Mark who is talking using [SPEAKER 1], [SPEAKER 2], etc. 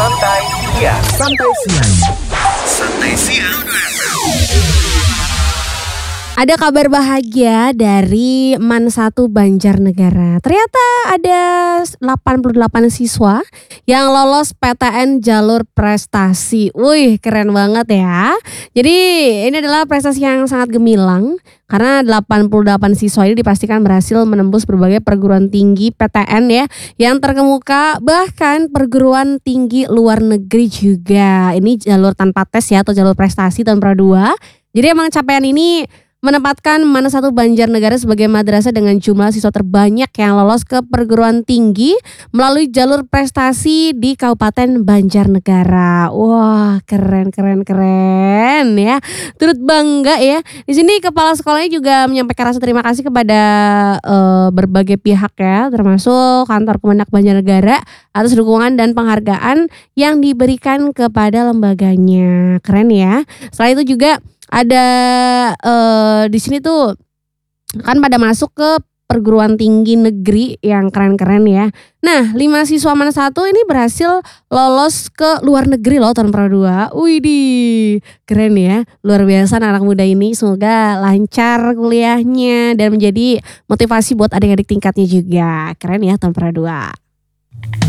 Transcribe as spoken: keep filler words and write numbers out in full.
[SPEAKER 1] Santai Siang.
[SPEAKER 2] Santai Siang.
[SPEAKER 1] Santai Siang.
[SPEAKER 3] Ada kabar bahagia dari MAN satu Banjarnegara. Ternyata ada delapan puluh delapan siswa yang lolos P T N jalur prestasi. Wih, keren banget ya. Jadi ini adalah prestasi yang sangat gemilang karena delapan puluh delapan siswa ini dipastikan berhasil menembus berbagai perguruan tinggi P T N ya yang terkemuka, bahkan perguruan tinggi luar negeri juga. Ini jalur tanpa tes ya, atau jalur prestasi tanpa dua. Jadi emang capaian ini menempatkan MAN satu Banjarnegara sebagai madrasah dengan jumlah siswa terbanyak yang lolos ke perguruan tinggi melalui jalur prestasi di Kabupaten Banjarnegara. Wah, keren keren keren ya. Turut bangga ya. Di sini kepala sekolahnya juga menyampaikan rasa terima kasih kepada uh, berbagai pihak ya, termasuk kantor Kemenak Banjarnegara atas dukungan dan penghargaan yang diberikan kepada lembaganya. Keren ya. Selain itu juga ada uh, di sini tuh kan pada masuk ke perguruan tinggi negeri yang keren-keren ya. Nah, lima siswa MAN satu ini berhasil lolos ke luar negeri loh tahun dua. Widih, keren ya. Luar biasa anak muda ini, semoga lancar kuliahnya dan menjadi motivasi buat adik-adik tingkatnya juga. Keren ya tahun dua.